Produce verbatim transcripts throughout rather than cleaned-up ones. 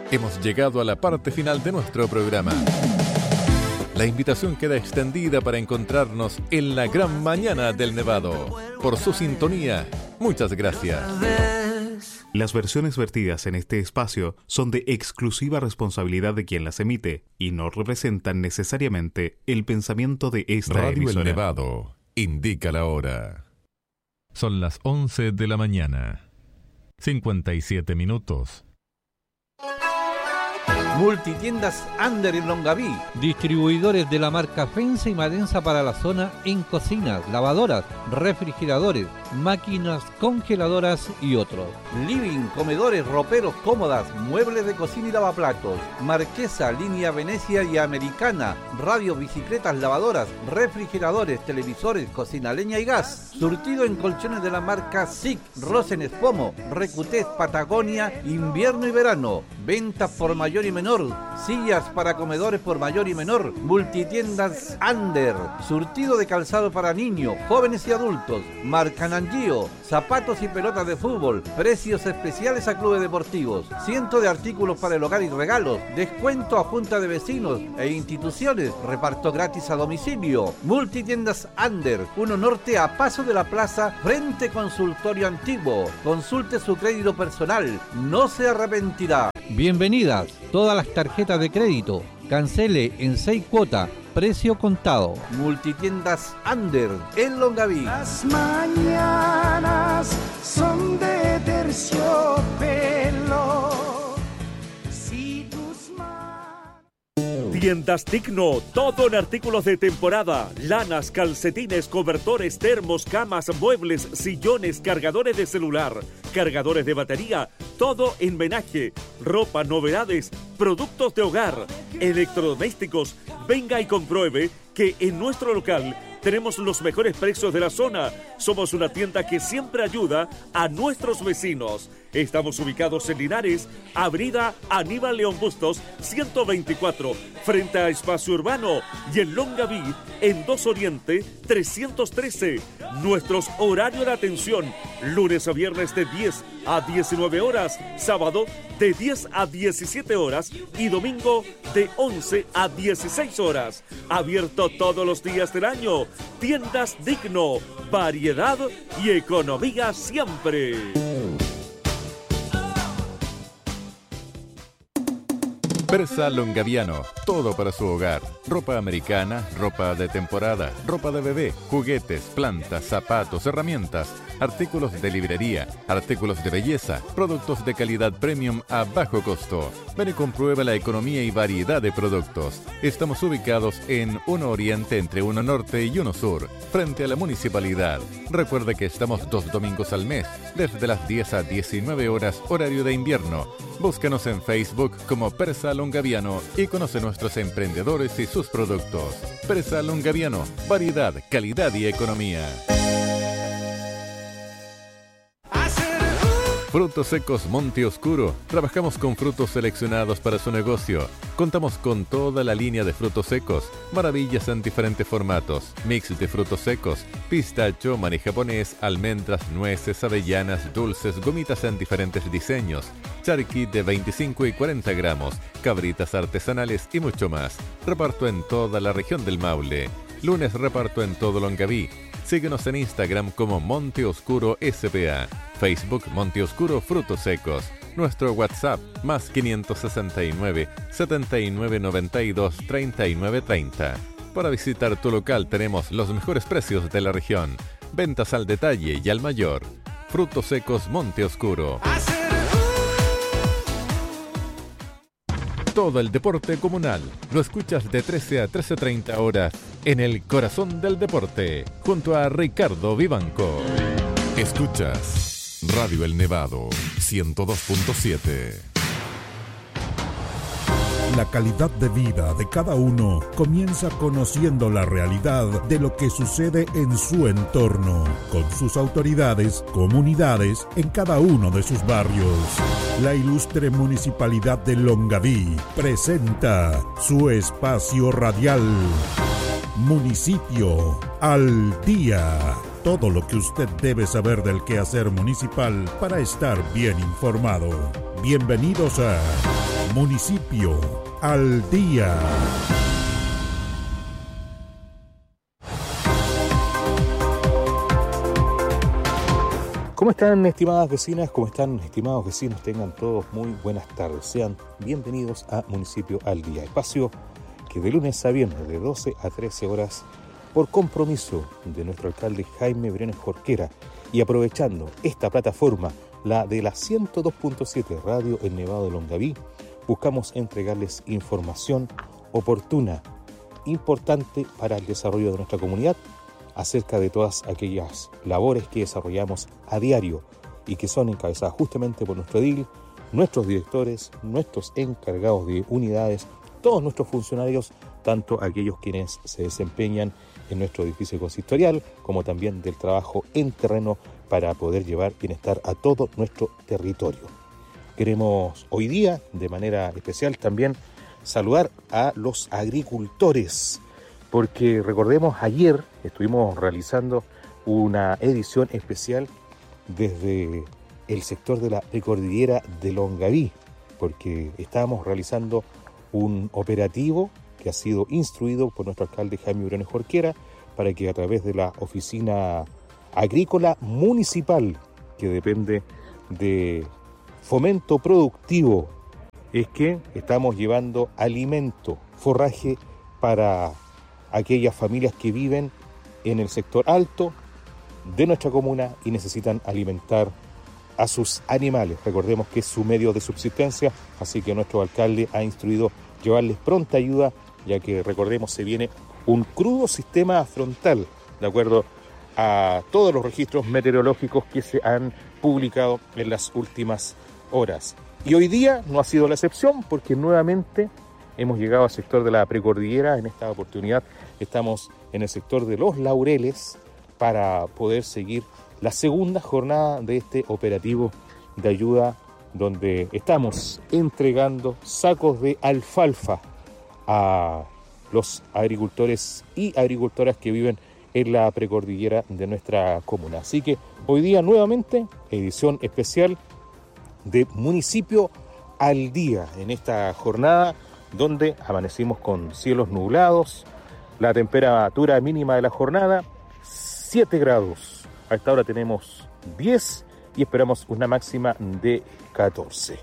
Hemos llegado a la parte final de nuestro programa. La invitación queda extendida para encontrarnos en la gran mañana del Nevado. Por su sintonía, muchas gracias. Las versiones vertidas en este espacio son de exclusiva responsabilidad de quien las emite y no representan necesariamente el pensamiento de esta Radio emisora. El Nevado indica la hora. Son las once de la mañana. cincuenta y siete minutos. Multitiendas Ander en Longaví, distribuidores de la marca Fensa y Madensa para la zona en cocinas, lavadoras, refrigeradores, máquinas congeladoras y otros. Living, comedores, roperos, cómodas, muebles de cocina y lavaplatos. Marquesa, línea Venecia y Americana, radio, bicicletas, lavadoras, refrigeradores, televisores, cocina leña y gas. Surtido en colchones de la marca S I C, Rosen Espomo, Recutés, Patagonia, invierno y verano. Ventas por mayor y menor. Sillas para comedores por mayor y menor. Multitiendas Ander. Surtido de calzado para niños, jóvenes y adultos. Marca Nangio. Zapatos y pelotas de fútbol. Precios especiales a clubes deportivos. Cientos de artículos para el hogar y regalos. Descuento a junta de vecinos e instituciones. Reparto gratis a domicilio. Multitiendas Ander. uno Norte a paso de la plaza frente consultorio antiguo. Consulte su crédito personal. No se arrepentirá. Bienvenidas. Todas las tarjetas de crédito. Cancele en seis cuotas. Precio contado. Multitiendas Ander en Longaví. Las mañanas son de terciopelo. Si tus manos... Tiendas Digno, todo en artículos de temporada, lanas, calcetines, cobertores, termos, camas, muebles, sillones, cargadores de celular, cargadores de batería, todo en menaje, ropa, novedades, productos de hogar, electrodomésticos. Venga y compruebe que en nuestro local tenemos los mejores precios de la zona. Somos una tienda que siempre ayuda a nuestros vecinos. Estamos ubicados en Linares, Avenida Aníbal León Bustos, ciento veinticuatro, frente a Espacio Urbano, y en Longaví, en dos Oriente, trescientos trece. Nuestros horarios de atención, lunes a viernes de diez a diecinueve horas, sábado de diez a diecisiete horas y domingo de once a dieciséis horas. Abierto todos los días del año. Tiendas Digno, variedad y economía siempre. Persa Longaviano, todo para su hogar. Ropa americana, ropa de temporada, ropa de bebé, juguetes, plantas, zapatos, herramientas, artículos de librería, artículos de belleza, productos de calidad premium a bajo costo. Ven y comprueba la economía y variedad de productos. Estamos ubicados en uno Oriente entre uno Norte y uno Sur, frente a la municipalidad. Recuerda que estamos dos domingos al mes, desde las diez a diecinueve horas, horario de invierno. Búscanos en Facebook como Persa Longaviano y conoce nuestros emprendedores y sus productos. Persa Longaviano, variedad, calidad y economía. Frutos secos Monte Oscuro. Trabajamos con frutos seleccionados para su negocio. Contamos con toda la línea de frutos secos, maravillas en diferentes formatos, mix de frutos secos, pistacho, maní japonés, almendras, nueces, avellanas, dulces, gomitas en diferentes diseños, charqui de veinticinco y cuarenta gramos, cabritas artesanales y mucho más. Reparto en toda la región del Maule. Lunes reparto en todo Longaví. Síguenos en Instagram como Monte Oscuro S P A, Facebook Monte Oscuro Frutos Secos, nuestro WhatsApp más quinientos sesenta y nueve, setenta y nueve noventa y dos, treinta y nueve treinta. Para visitar tu local tenemos los mejores precios de la región, ventas al detalle y al mayor. Frutos Secos Monte Oscuro. Todo el deporte comunal lo escuchas de trece a trece treinta horas en el corazón del deporte, junto a Ricardo Vivanco. Escuchas Radio El Nevado, ciento dos punto siete. La calidad de vida de cada uno comienza conociendo la realidad de lo que sucede en su entorno, con sus autoridades, comunidades, en cada uno de sus barrios. La ilustre Municipalidad de Longaví presenta su espacio radial Municipio al Día. Todo lo que usted debe saber del quehacer municipal para estar bien informado. Bienvenidos a Municipio al Día. ¿Cómo están, estimadas vecinas? ¿Cómo están, estimados vecinos? Tengan todos muy buenas tardes. Sean bienvenidos a Municipio al Día, espacio que de lunes a viernes de doce a trece horas, por compromiso de nuestro alcalde Jaime Briones Jorquera y aprovechando esta plataforma, la de la ciento dos punto siete Radio El Nevado de Longaví, buscamos entregarles información oportuna, importante para el desarrollo de nuestra comunidad, acerca de todas aquellas labores que desarrollamos a diario y que son encabezadas justamente por nuestro edil, nuestros directores, nuestros encargados de unidades, todos nuestros funcionarios, tanto aquellos quienes se desempeñan en nuestro edificio consistorial, como también del trabajo en terreno para poder llevar bienestar a todo nuestro territorio. Queremos hoy día, de manera especial, también saludar a los agricultores, porque recordemos, ayer estuvimos realizando una edición especial desde el sector de la precordillera de Longaví, porque estábamos realizando un operativo que ha sido instruido por nuestro alcalde Jaime Briones Jorquera para que a través de la oficina agrícola municipal, que depende de fomento productivo, es que estamos llevando alimento, forraje para aquellas familias que viven en el sector alto de nuestra comuna y necesitan alimentar a sus animales. Recordemos que es su medio de subsistencia, así que nuestro alcalde ha instruido llevarles pronta ayuda, ya que recordemos se viene un crudo sistema frontal, de acuerdo a todos los registros meteorológicos que se han publicado en las últimas horas. Y hoy día no ha sido la excepción, porque nuevamente hemos llegado al sector de la precordillera. En esta oportunidad estamos en el sector de Los Laureles para poder seguir la segunda jornada de este operativo de ayuda, donde estamos entregando sacos de alfalfa a los agricultores y agricultoras que viven en la precordillera de nuestra comuna. Así que hoy día nuevamente edición especial de Municipio al Día, en esta jornada donde amanecimos con cielos nublados, la temperatura mínima de la jornada siete grados, a esta hora tenemos diez y esperamos una máxima de catorce.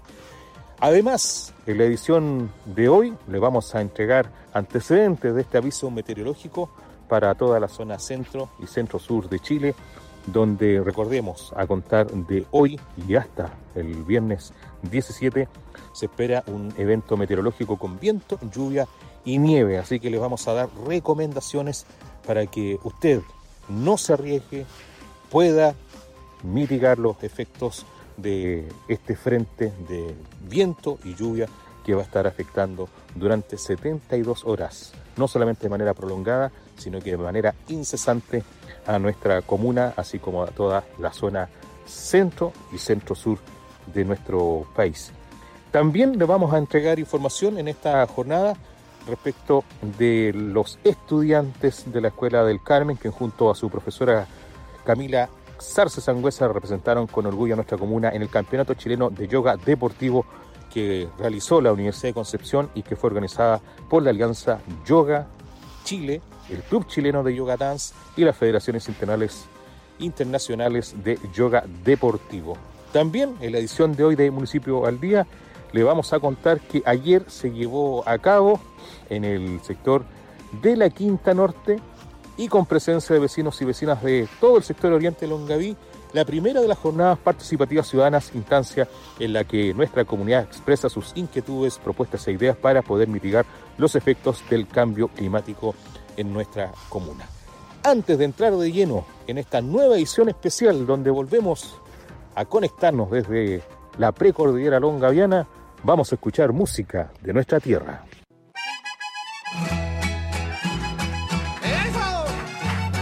Además, en la edición de hoy le vamos a entregar antecedentes de este aviso meteorológico para toda la zona centro y centro-sur de Chile, donde recordemos, a contar de hoy y hasta el viernes diecisiete, se espera un evento meteorológico con viento, lluvia y nieve, así que les vamos a dar recomendaciones para que usted no se arriesgue, pueda mitigar los efectos de este frente de viento y lluvia que va a estar afectando durante setenta y dos horas, no solamente de manera prolongada, sino que de manera incesante a nuestra comuna, así como a toda la zona centro y centro-sur de nuestro país. También le vamos a entregar información en esta jornada respecto de los estudiantes de la Escuela del Carmen, que junto a su profesora Camila Sarce Sangüesa representaron con orgullo a nuestra comuna en el Campeonato Chileno de Yoga Deportivo que realizó la Universidad de Concepción y que fue organizada por la Alianza Yoga Chile, el Club Chileno de Yoga Dance y las Federaciones Internacionales, internacionales de Yoga Deportivo. También en la edición de hoy de Municipio al Día le vamos a contar que ayer se llevó a cabo en el sector de la Quinta Norte y con presencia de vecinos y vecinas de todo el sector oriente de Longaví, la primera de las jornadas participativas ciudadanas, instancia en la que nuestra comunidad expresa sus inquietudes, propuestas e ideas para poder mitigar los efectos del cambio climático en nuestra comuna. Antes de entrar de lleno en esta nueva edición especial donde volvemos a conectarnos desde la precordillera longaviana, vamos a escuchar música de nuestra tierra.